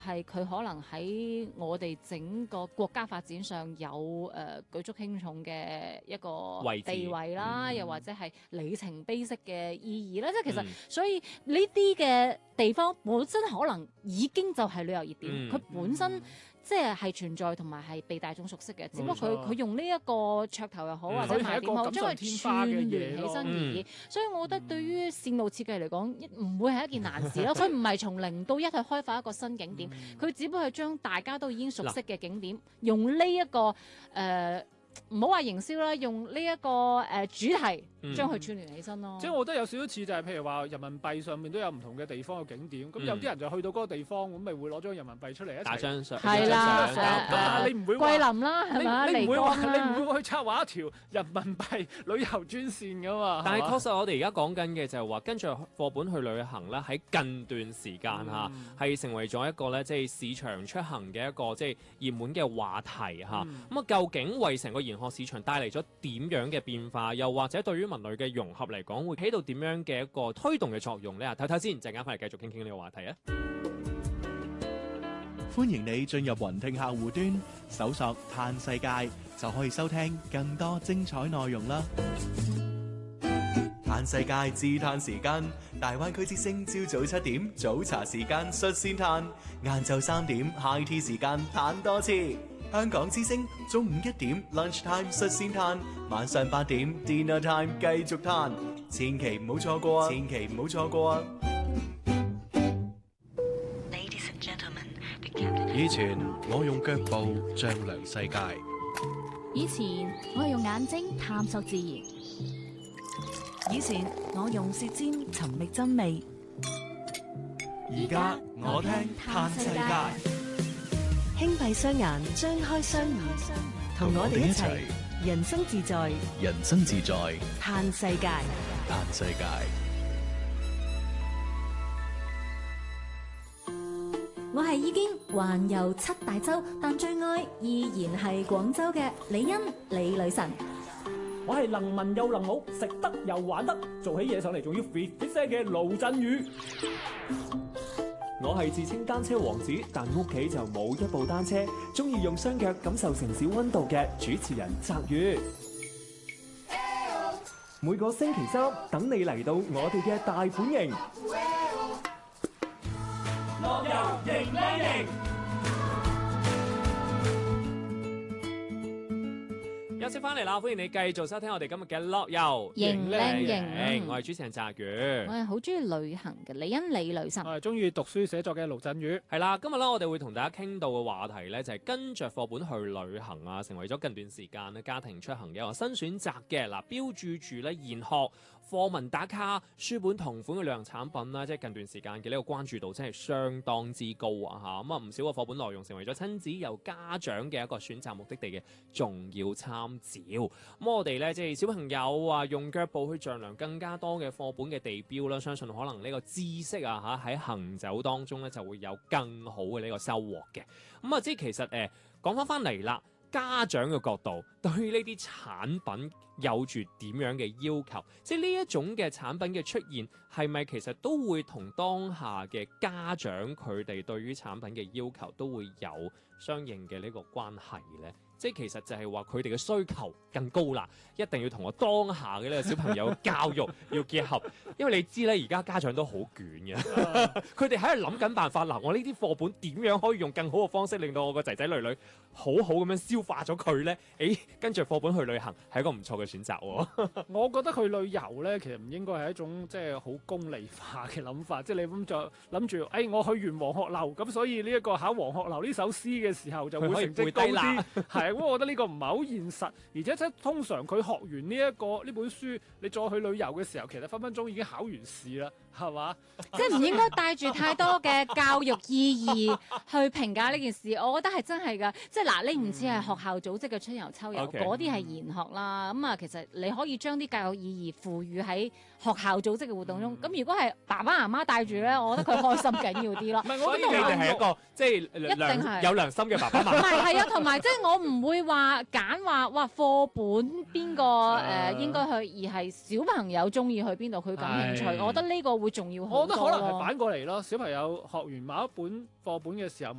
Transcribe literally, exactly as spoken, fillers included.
係佢可能喺我哋整個國家發展上有誒、呃、舉足輕重嘅一個地位啦，嗯、又或者係里程碑式嘅意義啦。即係其實，嗯、所以呢啲嘅地方本身可能已經就係旅遊熱點，佢、嗯、本身。嗯即係係存在同埋係被大眾熟悉嘅，只不過佢佢用呢一個噱頭又好，嗯、或者賣點好，將佢串聯起身而已。嗯、所以我覺得對於線路設計嚟講，唔會係一件難事咯。佢唔係從零到一去開發一個新景點，佢、嗯、只不過係將大家都已經熟悉嘅景點，用呢、這、一個誒。呃唔好話營銷啦，用呢、這、一個誒、呃、主題將佢串聯起身咯。 即係、嗯、我覺得有少少似就係譬如話人民幣上面都有唔同嘅地方嘅景點，咁、嗯、有啲人就去到嗰個地方，咁咪會攞張人民幣出嚟一齊打張相。 係啦， 咁但係你唔會桂林啦，係嘛？ 你唔會話你唔會去策劃一條人民幣旅遊專線噶嘛？ 但係確實我哋而家講緊嘅就係話跟住課本去旅行咧，喺近段時間嚇係、嗯、成為咗一個咧即係市場出行嘅一個即係熱門嘅話題嚇。咁啊、嗯，究竟為成個研學市場帶嚟咗點樣嘅變化，又或者對於文旅嘅融合嚟講，會起到點樣嘅一個推動嘅作用呢？睇睇先，陣間翻嚟繼續傾傾呢個話題啊！ 歡迎你進入雲聽客戶端，搜索「嘆世界」，就可以收聽更多精彩內容啦！嘆世界自嘆時間，大灣區之聲朝早七點早茶時間率先嘆，晏晝三點 high tea 時間嘆多次。香港之聲中午一點 lunch time 率先嘆，晚上八點 dinner time 繼續嘆，千祈唔好錯過啊！千祈唔好錯過啊！ 以前我用腳步丈量世界， 以前我係用眼睛探索自然，以前我用舌尖尋覓真味， 而家我聽嘆世界。 輕閉雙眼，張開雙耳，同我哋一齊人生自在， 人生自在， 嘆世界， 嘆世界。 我係已經環遊七大洲，但最愛依然係廣州嘅李欣李女神。 我係能文又能武，食得又玩得，做起嘢上嚟仲要 fit fit 聲嘅盧振宇。我係自稱單車王子，但屋企就冇一部單車，中意用雙腳感受城市溫度嘅主持人澤宇。每個星期三等你嚟到我哋嘅大本營，樂遊迎靚營。 休息翻嚟啦，歡迎你繼續收聽我哋今日嘅樂遊迎靚營。 我係主持人澤宇， 我係好中意旅行嘅李欣李女神， 我係中意讀書寫作嘅盧振宇。 係啦，今日咧我哋會同大家傾到嘅話題咧就係跟着課本去旅行啊，成為咗近段時間咧家庭出行嘅一個新選擇嘅。嗱，標註住咧研學課文打卡、書本同款嘅旅行產品啦，即係近段時間嘅呢個關注度真係相當之高啊！嚇咁啊，唔少嘅課本內容成為咗親子由家長嘅一個選擇目的地嘅重要參照。咁我哋咧即係小朋友啊，用腳步去丈量更加多嘅課本嘅地標啦，相信可能呢個知識啊嚇喺行走當中咧就會有更好嘅呢個收穫嘅。咁啊，即係其實誒講翻翻嚟啦。家長嘅角度對呢啲產品有住點樣嘅要求？即係呢一種嘅產品嘅出現，係咪其實都會同當下嘅家長佢哋對於產品嘅要求都會有相應嘅呢個關係呢？即係其實就係話佢哋嘅需求更高啦，一定要同我當下嘅呢個小朋友教育要結合，因為你知咧，而家家長都好卷嘅，佢哋喺度諗緊辦法。嗱，我呢啲課本點樣可以用更好嘅方式令到我個仔仔女女好好咁樣消化咗佢咧？誒，跟住課本去旅行係一個唔錯嘅選擇喎。 我覺得去旅遊咧，其實唔應該係一種即係好功利化嘅諗法，即係你咁就諗住，誒、哎，我去完黃鶴樓，咁所以呢一個考黃鶴樓呢首詩嘅時候就會成績高啲，係。咁我覺得呢個唔係好現實，而且即係通常佢學完呢、這、一個呢本書，你再去旅遊嘅時候，其實分分鐘已經考完試啦，係嘛？ 即係唔應該帶住太多嘅教育意義去評價呢件事。我覺得係真係㗎，即係嗱，你唔似係學校組織嘅春遊秋遊，嗰啲係研學啦。咁啊，其實你可以將啲教育意義賦予喺學校組織嘅活動中。咁、嗯、如果係爸爸媽媽帶住咧，我覺得佢開心緊要啲咯。 唔係，我覺得你哋係一個即係一定係有良心嘅爸爸媽媽。唔係係啊，同埋即係我唔會話揀話哇課本邊個誒應該去，而係小朋友中意去邊度，佢感興趣。我覺得呢個會重要好多咯。 我覺得可能係反過嚟咯，小朋友學完某一本課本嘅時候，